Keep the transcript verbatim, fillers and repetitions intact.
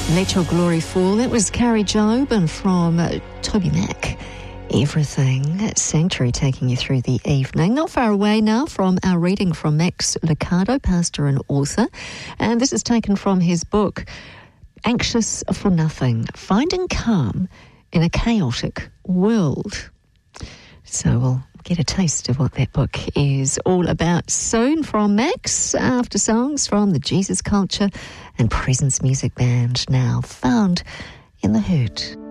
Let Your Glory Fall. That was Carrie Job and from uh, Toby Mac. Everything. Sanctuary taking you through the evening. Not far away now from our reading from Max Lucado, pastor and author. And this is taken from his book, Anxious for Nothing, Finding Calm in a Chaotic World. So we'll get a taste of what that book is all about soon from Max, after songs from the Jesus Culture and Presence Music Band, now found in the Hood.